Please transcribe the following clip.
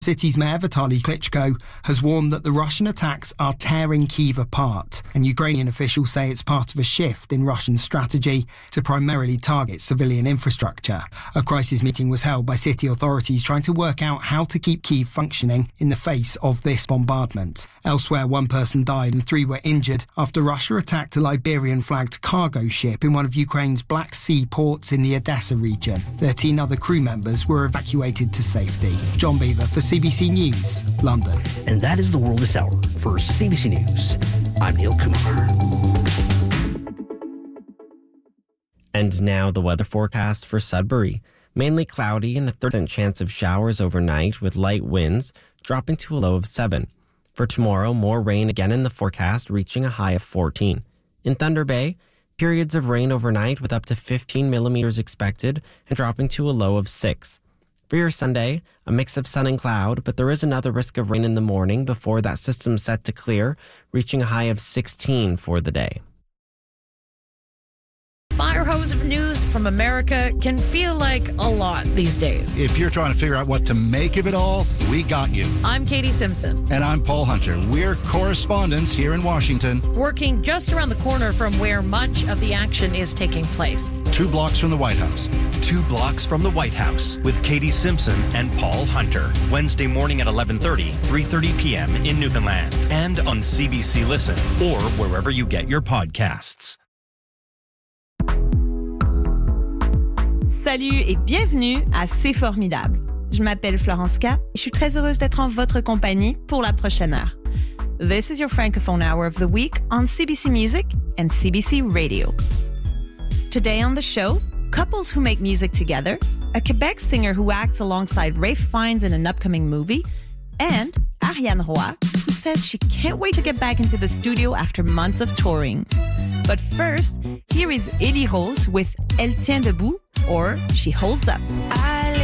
City's mayor Vitaly Klitschko has warned that the Russian attacks are tearing Kyiv apart, and Ukrainian officials say it's part of a shift in Russian strategy to primarily target civilian infrastructure. A crisis meeting was held by city authorities trying to work out how to keep Kyiv functioning in the face of this bombardment. Elsewhere, one person died and 3 were injured after Russia attacked a Liberian-flagged cargo ship in one of Ukraine's Black Sea ports in the Odessa region. 13 other crew members were evacuated to safety. John Beaver for CBC News, London. And that is the world this hour. For CBC News, I'm Neil Kumar. And now the weather forecast for Sudbury. Mainly cloudy and a 30% chance of showers overnight with light winds, dropping to a low of 7. For tomorrow, more rain again in the forecast, reaching a high of 14. In Thunder Bay, periods of rain overnight with up to 15 millimeters expected and dropping to a low of 6. For your Sunday, a mix of sun and cloud, but there is another risk of rain in the morning before that system set to clear, reaching a high of 16 for the day. Fire hose of news from America can feel like a lot these days. If you're trying to figure out what to make of it all, we got you. I'm Katie Simpson. And I'm Paul Hunter. We're correspondents here in Washington. Working just around the corner from where much of the action is taking place. 2 blocks from the White House. 2 blocks from the White House with Katie Simpson and Paul Hunter. Wednesday morning at 11:30, 3:30 p.m. in Newfoundland. And on CBC Listen or wherever you get your podcasts. Salut et bienvenue à C'est Formidable. Je m'appelle Florence K. et je suis très heureuse d'être en votre compagnie pour la prochaine heure. This is your Francophone Hour of the Week on CBC Music and CBC Radio. Today on the show, couples who make music together, a Quebec singer who acts alongside Ralph Fiennes in an upcoming movie, and Ariane Roy, who says she can't wait to get back into the studio after months of touring. But first, here is Elie Rose with Elle tient debout, or She Holds Up.